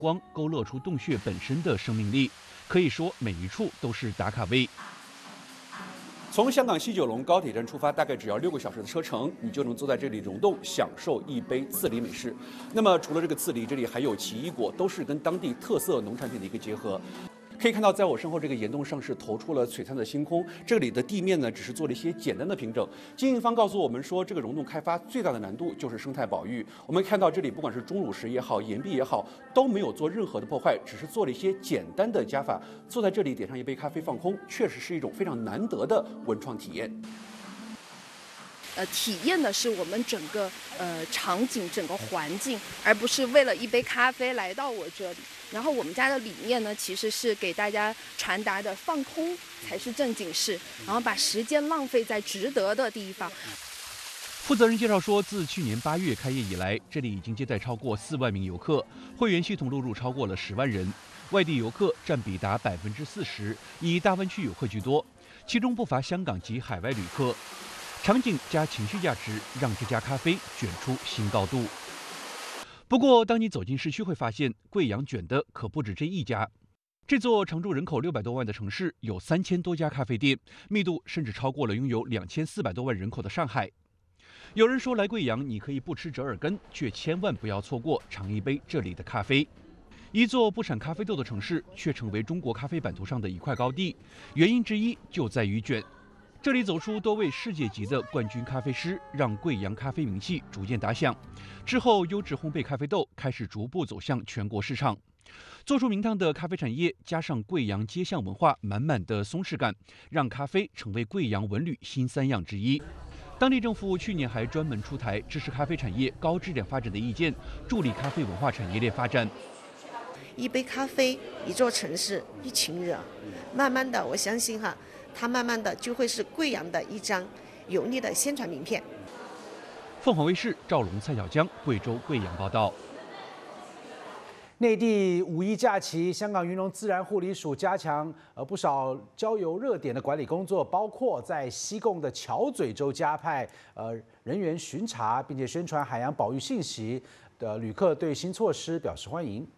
光勾勒出洞穴本身的生命力，可以说每一处都是打卡位。 从香港西九龙高铁站出发，大概只要6个小时的车程，你就能坐在这里溶洞，享受一杯刺梨美式。那么除了这个刺梨，这里还有奇异果，都是跟当地特色农产品的一个结合。可以看到，在我身后这个岩洞上是投出了璀璨的星空。这里的地面呢，只是做了一些简单的平整。经营方告诉我们说，这个溶洞开发最大的难度就是生态保育。我们看到这里，不管是钟乳石也好，岩壁也好，都没有做任何的破坏，只是做了一些简单的加法。坐在这里点上一杯咖啡放空，确实是一种非常难得的文创体验。 体验的是我们整个场景、整个环境，而不是为了一杯咖啡来到我这里。然后我们家的理念呢，其实是给大家传达的放空才是正经事，然后把时间浪费在值得的地方。 负责人介绍说，自去年8月开业以来，这里已经接待超过4万名游客，会员系统录入超过了10万人，外地游客占比达40%，以大湾区游客居多，其中不乏香港及海外旅客。场景加情绪价值，让这家咖啡卷出新高度。不过，当你走进市区，会发现贵阳卷的可不止这一家。这座常住人口600多万的城市，有3000多家咖啡店，密度甚至超过了拥有2400多万人口的上海。有人说，来贵阳你可以不吃折耳根，却千万不要错过尝一杯这里的咖啡。一座不产咖啡豆的城市，却成为中国咖啡版图上的一块高地，原因之一就在于卷。这里走出多位世界级的冠军咖啡师，让贵阳咖啡名气逐渐打响。之后，优质烘焙咖啡豆开始逐步走向全国市场。做出名堂的咖啡产业，加上贵阳街巷文化满满的松弛感，让咖啡成为贵阳文旅新3样之一。当地政府去年还专门出台支持咖啡产业高质量发展的意见，助力咖啡文化产业链发展。 一杯咖啡，一座城市，一群人，慢慢的，我相信它慢慢的就会是贵阳的一张有力的宣传名片。 凤凰卫视赵龙、蔡小江，贵州贵阳报道。 内地5·1假期，香港云龙自然护理署加强不少郊游热点的管理工作，包括在西贡的桥咀洲加派人员巡查，并且宣传海洋保育信息的旅客对新措施表示欢迎。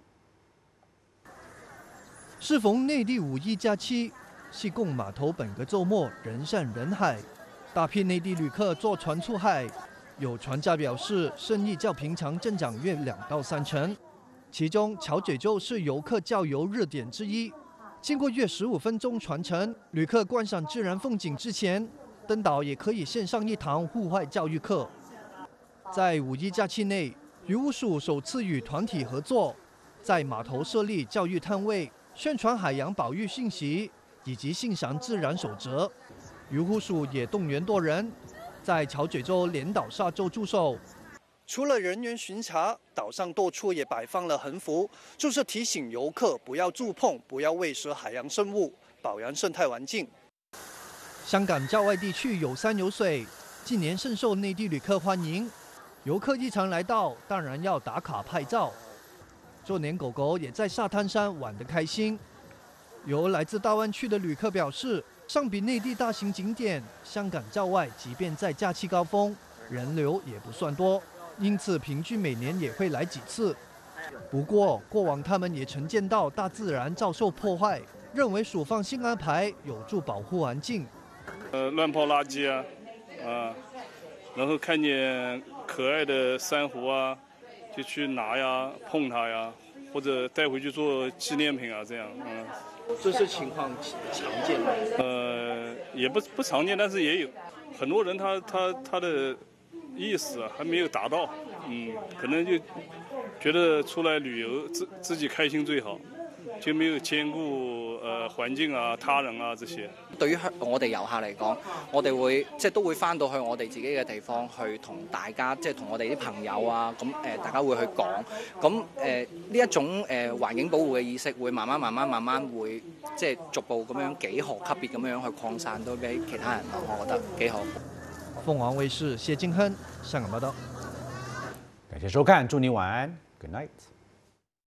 适逢内地5·1假期，西贡码头本个周末人山人海，大批内地旅客坐船出海。有船家表示，生意较平常增长约2到3成。其中，桥咀洲是游客郊游热点之一。经过约15分钟船程，旅客观赏自然风景之前，登岛也可以线上一堂户外教育课。在5·1假期内，渔务署首次与团体合作，在码头设立教育摊位，宣传海洋保育信息以及欣赏自然守则。渔护署也动员多人，在桥咀洲连岛沙洲驻守。除了人员巡查，岛上多处也摆放了横幅，就是提醒游客不要触碰、不要喂食海洋生物，保养生态环境。香港郊外地区有山有水，近年深受内地旅客欢迎。游客一常来到，当然要打卡拍照。就连狗狗也在沙滩上玩得开心。有来自大湾区的旅客表示，相比内地大型景点，香港郊外即便在假期高峰，人流也不算多，因此平均每年也会来几次。不过，过往他们也曾见到大自然遭受破坏，认为署方新安排有助保护环境。 乱抛垃圾然后看见可爱的珊瑚就去拿呀、碰它呀，或者带回去做纪念品这样。 这些情况常见吗？ 也不常见，但是也有很多人他的意识还没有达到，可能就觉得出来旅游自己开心最好，就没有兼顾環境他人這些。 對於我哋遊客嚟講，我哋會都會翻到去我哋自己嘅地方去同大家同我哋啲朋友咁大家會去講，咁呢一種環境保護嘅意識會慢慢會逐步咁樣幾何級別咁樣去擴散到俾其他人咯，我覺得幾好。 鳳凰衛視謝金亨香港報道。 感謝收看，祝您晚安 ，Good night。